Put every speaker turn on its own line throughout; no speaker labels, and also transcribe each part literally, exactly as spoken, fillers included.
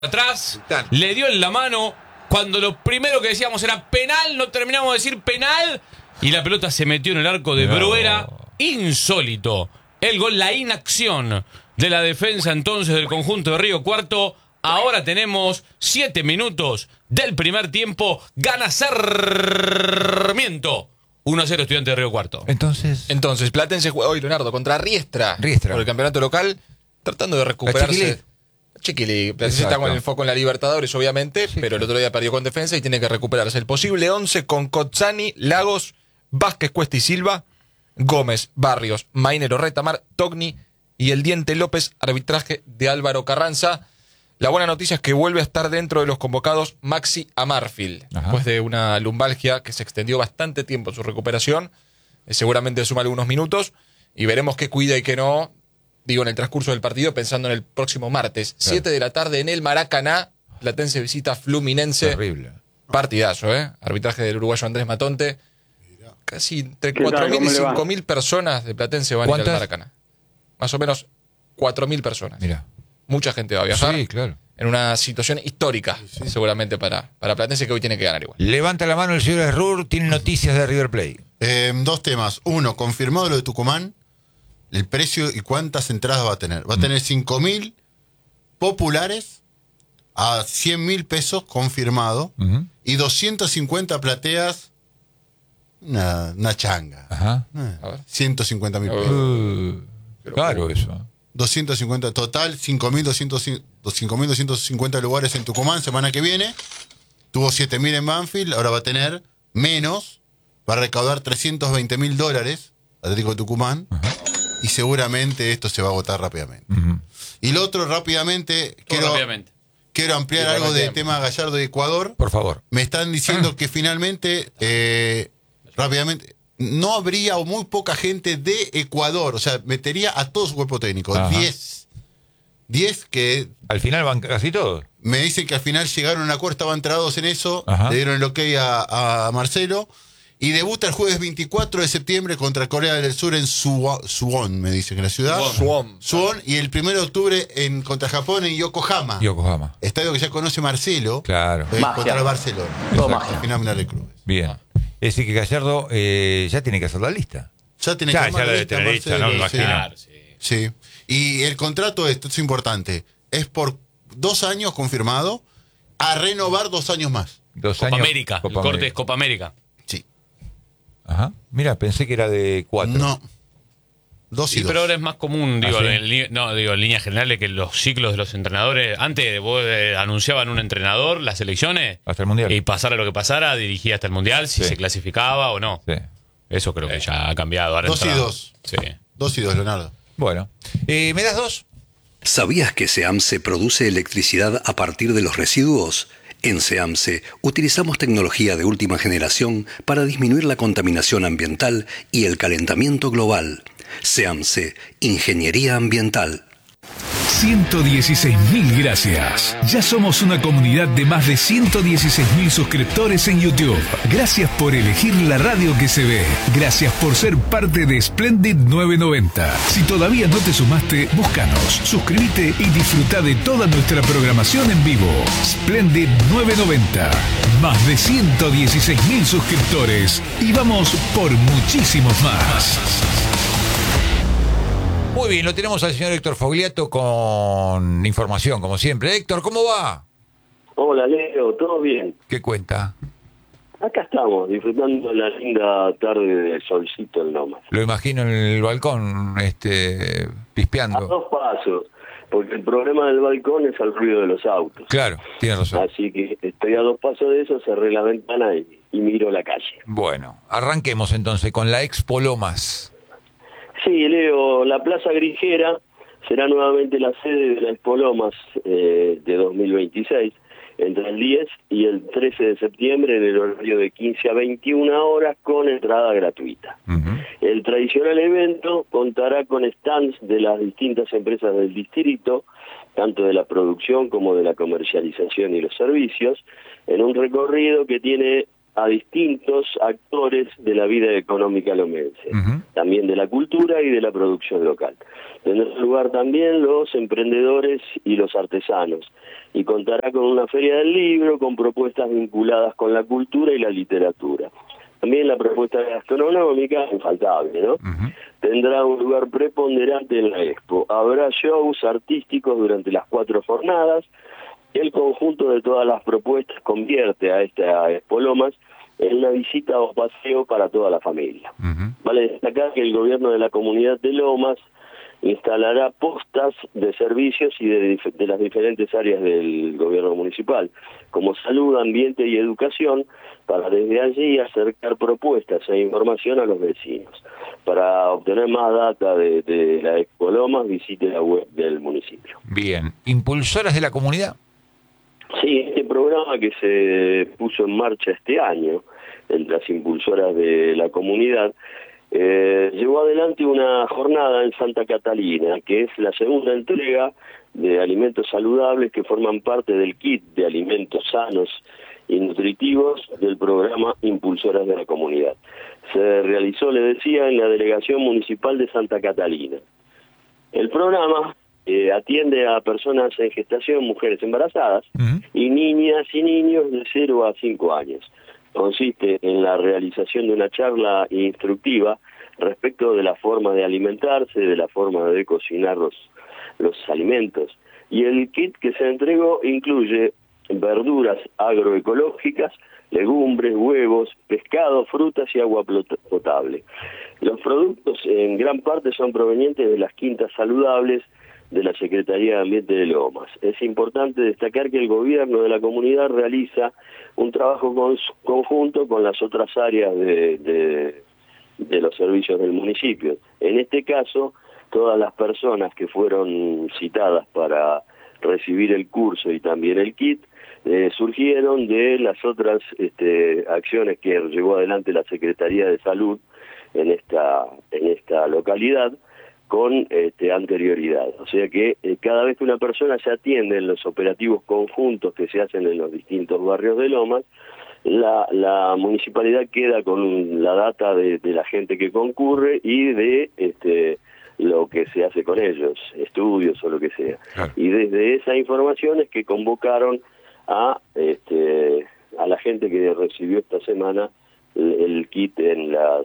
atrás, le dio en la mano, cuando lo primero que decíamos era penal, no terminamos de decir penal, y la pelota se metió en el arco de no. Bruera. Insólito el gol, la inacción de la defensa entonces del conjunto de Río Cuarto. Ahora tenemos siete minutos del primer tiempo, gana Sarmiento uno a cero Estudiantes de Río Cuarto.
Entonces,
Entonces Platense juega hoy, Leonardo, contra Riestra,
Riestra.
por el campeonato local, tratando de recuperarse. Chiquilí, Platense está con el foco en la Libertadores, obviamente, sí, pero el otro día perdió con Defensa y tiene que recuperarse. El posible once con Cozzani, Lagos, Vázquez, Cuesta y Silva, Gómez, Barrios, Mainero, Retamar, Togni y el Diente López, arbitraje de Álvaro Carranza. La buena noticia es que vuelve a estar dentro de los convocados Maxi Amarfield, Ajá. después de una lumbalgia que se extendió bastante tiempo en su recuperación. Eh, seguramente suma algunos minutos y veremos qué cuida y qué no. Digo, en el transcurso del partido, pensando en el próximo martes, claro. siete de la tarde en el Maracaná, Platense visita Fluminense.
Terrible.
Partidazo, ¿eh? Arbitraje del uruguayo Andrés Matonte. Casi entre cuatro mil y cinco mil personas de Platense van a ir al Maracaná. Más o menos cuatro mil personas.
Mira.
Mucha gente va a viajar.
Sí, claro.
En una situación histórica, sí, sí. seguramente para, para Platense, que hoy tiene que ganar igual.
Levanta la mano el señor Errur, tiene noticias de River Plate.
Eh, dos temas. Uno, confirmado lo de Tucumán. El precio y cuántas entradas va a tener. Va a tener cinco mil populares a cien mil pesos confirmado uh-huh. y doscientas cincuenta plateas, una, una changa.
Ajá.
Eh, ciento cincuenta mil pesos.
Uh, claro eso.
doscientos cincuenta total, cinco mil doscientos cincuenta lugares en Tucumán semana que viene. Tuvo siete mil en Banfield, ahora va a tener menos, va a recaudar trescientos veinte mil dólares Atlético de Tucumán. Uh-huh. Y seguramente esto se va a agotar rápidamente. Uh-huh. Y lo otro, rápidamente, quiero, rápidamente. quiero ampliar sí, algo del tema Gallardo de Ecuador.
Por favor.
Me están diciendo ah. que finalmente, eh, rápidamente, no habría o muy poca gente de Ecuador. O sea, metería a todo su cuerpo técnico. diez. diez que...
Al final van casi todos.
Me dicen que al final llegaron a un acuerdo, estaban trabados en eso.
Ajá.
Le dieron el ok a, a Marcelo. Y debuta el jueves veinticuatro de septiembre contra Corea del Sur en Suwon, me dicen, en la ciudad.
Suwon.
Suwon. Y el primero de octubre en, contra Japón en Yokohama.
Yokohama.
Estadio que ya conoce Marcelo.
Claro.
Eh, contra el Barcelona. Al final de clubes.
Bien. Es decir que Gallardo eh, ya tiene que hacer la lista.
Ya tiene
ya,
que
ya la debe tener hecha, ¿no? Me imagino.
Claro, sí.
sí. Y el contrato, esto es importante, es por dos años confirmado, a renovar dos años más.
Dos
Copa
años.
América. Copa el corte América. Es Copa América.
Ajá. Mira, pensé que era de cuatro.
No. Dos y
sí,
dos.
pero ahora es más común, digo,
¿Ah, sí?
en, no, digo, en líneas generales, que los ciclos de los entrenadores, antes vos eh, anunciaban un entrenador, las elecciones,
hasta el Mundial.
Y pasara lo que pasara, dirigía hasta el Mundial, si sí. se clasificaba o no.
Sí.
Eso creo que ya ha cambiado. Ahora
dos y dos.
Sí.
Dos y dos, Leonardo.
Bueno. Eh, ¿Me das dos?
¿Sabías que SEAMSE produce electricidad a partir de los residuos? En SEAMSE utilizamos tecnología de última generación para disminuir la contaminación ambiental y el calentamiento global. SEAMSE, Ingeniería Ambiental.
ciento dieciséis mil gracias. Ya somos una comunidad de más de ciento dieciséis mil suscriptores en YouTube. Gracias por elegir la radio que se ve. Gracias por ser parte de Splendid novecientos noventa. Si todavía no te sumaste, búscanos, suscríbete y disfruta de toda nuestra programación en vivo. Splendid novecientos noventa. Más de ciento dieciséis mil suscriptores. Y vamos por muchísimos más.
Muy bien, lo tenemos al señor Héctor Fogliato con información, como siempre. Héctor, ¿cómo va?
Hola, Leo, ¿todo bien?
¿Qué cuenta?
Acá estamos, disfrutando la linda tarde de solcito en Lomas.
Lo imagino en el balcón, este, pispeando.
A dos pasos, porque el problema del balcón es el ruido de los autos.
Claro, tienes razón.
Así que estoy a dos pasos de eso, cerré la ventana y, y miro la calle.
Bueno, arranquemos entonces con la Expo Lomas.
Sí, Leo, la Plaza Grijera será nuevamente la sede de la Expo Lomas eh, de dos mil veintiséis, entre el diez y el trece de septiembre en el horario de quince a veintiuna horas con entrada gratuita. Uh-huh. El tradicional evento contará con stands de las distintas empresas del distrito, tanto de la producción como de la comercialización y los servicios, en un recorrido que tiene a distintos actores de la vida económica lomense, uh-huh. también de la cultura y de la producción local. Tendrán lugar también los emprendedores y los artesanos, y contará con una feria del libro, con propuestas vinculadas con la cultura y la literatura. También la propuesta gastronómica, infaltable, ¿no? Uh-huh. Tendrá un lugar preponderante en la expo. Habrá shows artísticos durante las cuatro jornadas. El conjunto de todas las propuestas convierte a esta Expo Lomas en una visita o paseo para toda la familia. Uh-huh. Vale destacar que el gobierno de la comunidad de Lomas instalará postas de servicios y de, de las diferentes áreas del gobierno municipal, como salud, ambiente y educación, para desde allí acercar propuestas e información a los vecinos. Para obtener más data de, de la Expo Lomas, visite la web del municipio.
Bien, ¿impulsoras de la comunidad?
Sí, este programa que se puso en marcha este año, entre las impulsoras de la comunidad, Eh, llevó adelante una jornada en Santa Catalina, que es la segunda entrega de alimentos saludables que forman parte del kit de alimentos sanos y nutritivos del programa Impulsoras de la Comunidad. Se realizó, le decía, en la Delegación Municipal de Santa Catalina. El programa eh, atiende a personas en gestación, mujeres embarazadas, uh-huh. y niñas y niños de cero a cinco años. Consiste en la realización de una charla instructiva respecto de la forma de alimentarse, de la forma de cocinar los, los alimentos. Y el kit que se entregó incluye verduras agroecológicas, legumbres, huevos, pescado, frutas y agua potable. Los productos en gran parte son provenientes de las quintas saludables de la Secretaría de Ambiente de Lomas. Es importante destacar que el gobierno de la comunidad realiza un trabajo con, conjunto con las otras áreas de, de, de los servicios del municipio. En este caso, todas las personas que fueron citadas para recibir el curso y también el kit, eh, surgieron de las otras este, acciones que llevó adelante la Secretaría de Salud en esta, en esta localidad, con este, anterioridad. O sea que eh, cada vez que una persona se atiende en los operativos conjuntos que se hacen en los distintos barrios de Lomas, la, la municipalidad queda con la data de, de la gente que concurre y de este, lo que se hace con ellos, estudios o lo que sea. Claro. Y desde esa información es que convocaron a, este, a la gente que recibió esta semana el, el kit en las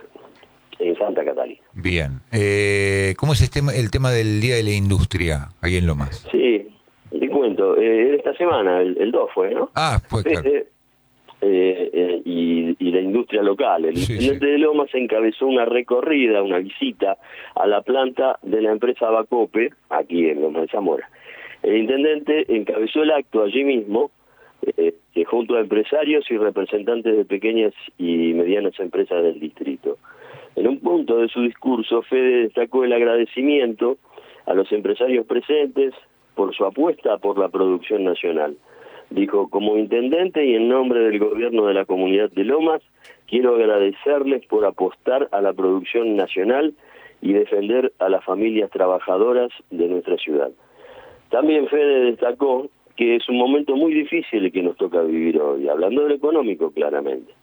en Santa Catalina.
Bien. Eh, ¿Cómo es el tema, el tema del Día de la Industria ahí en Lomas?
Sí, te cuento. Eh, esta semana, el, el dos fue, ¿no?
Ah, fue, claro.
Eh, eh, eh, y, y la industria local. El
sí,
intendente sí. de Lomas encabezó una recorrida, una visita a la planta de la empresa Bacope, aquí en Lomas de Zamora. El intendente encabezó el acto allí mismo, eh, que junto a empresarios y representantes de pequeñas y medianas empresas del distrito. En un punto de su discurso, Fede destacó el agradecimiento a los empresarios presentes por su apuesta por la producción nacional. Dijo, como intendente y en nombre del gobierno de la comunidad de Lomas, quiero agradecerles por apostar a la producción nacional y defender a las familias trabajadoras de nuestra ciudad. También Fede destacó que es un momento muy difícil el que nos toca vivir hoy, hablando de lo económico claramente.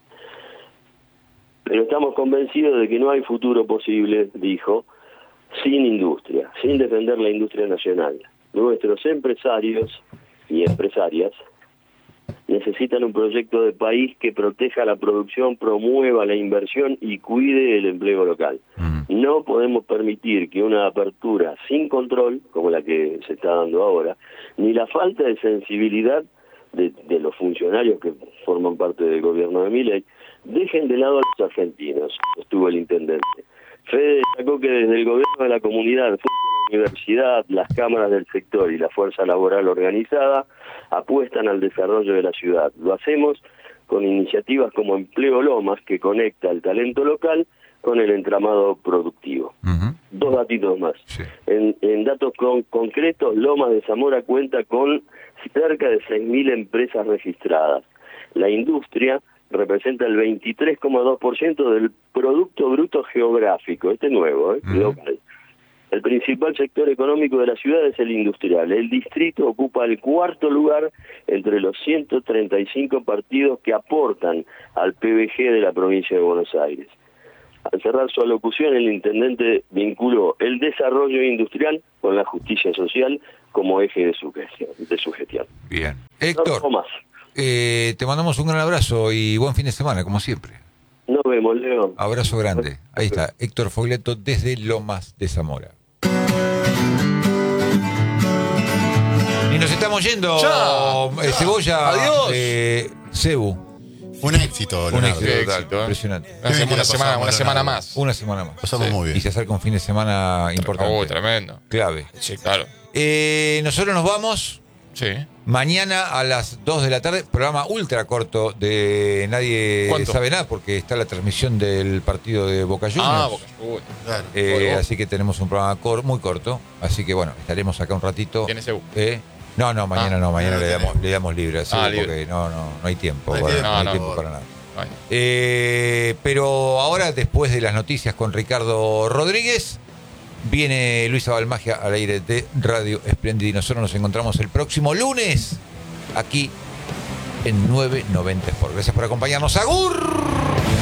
Pero estamos convencidos de que no hay futuro posible, dijo, sin industria, sin defender la industria nacional. Nuestros empresarios y empresarias necesitan un proyecto de país que proteja la producción, promueva la inversión y cuide el empleo local. No podemos permitir que una apertura sin control, como la que se está dando ahora, ni la falta de sensibilidad de, de los funcionarios que forman parte del gobierno de Milei, dejen de lado a los argentinos, sostuvo el intendente. Fede destacó que desde el gobierno de la comunidad, la universidad, las cámaras del sector y la fuerza laboral organizada apuestan al desarrollo de la ciudad. Lo hacemos con iniciativas como Empleo Lomas, que conecta el talento local con el entramado productivo. Uh-huh. Dos datitos más. Sí. En, en datos con, concretos, Lomas de Zamora cuenta con cerca de seis mil empresas registradas. La industria representa el veintitrés coma dos por ciento del Producto Bruto Geográfico, este nuevo, ¿eh? Uh-huh. local. El principal sector económico de la ciudad es el industrial. El distrito ocupa el cuarto lugar entre los ciento treinta y cinco partidos que aportan al P B G de la provincia de Buenos Aires. Al cerrar su alocución, el intendente vinculó el desarrollo industrial con la justicia social como eje de su gestión. De su gestión.
Bien. Héctor,
no más.
Eh, te mandamos un gran abrazo y buen fin de semana, como siempre.
Nos vemos, Leo.
Abrazo grande. Ahí está, Héctor Fogliato desde Lomas de Zamora. Y nos estamos yendo.
Ya,
eh,
ya.
Cebolla.
Adiós.
Eh, Cebu.
Un éxito,
Un
Leonardo.
éxito
Qué
total,
éxito, ¿eh?
impresionante.
Una,
Qué bien que
semana,
la
semana,
pasamos,
una semana
Leonardo.
más.
Una semana más.
Pasamos
Sí.
muy bien.
Y se acerca un fin de semana importante.
Uy, tremendo.
Clave.
Sí, claro.
Eh, nosotros nos vamos.
Sí.
Mañana a las dos de la tarde, programa ultra corto de Nadie
¿Cuánto?
Sabe Nada, porque está la transmisión del partido de Boca Juniors.
Ah, Boca Juniors.
Claro.
Eh,
Bueno.
así que tenemos un programa cor- muy corto. Así que bueno, estaremos acá un ratito.
¿Tiene Cebu?
Eh, no, no, mañana
Ah,
no, mañana
no
le
tenemos.
damos, le damos libre, así,
Ah, libre.
porque no, no, no hay tiempo.
No hay
para,
tiempo.
no hay
No, no.
tiempo para nada.
Ay.
Eh, pero ahora, después de las noticias con Ricardo Rodríguez, viene Luisa Balmagia al aire de Radio Espléndida y nosotros nos encontramos el próximo lunes aquí en nueve noventa Sport. Gracias por acompañarnos. ¡Agur!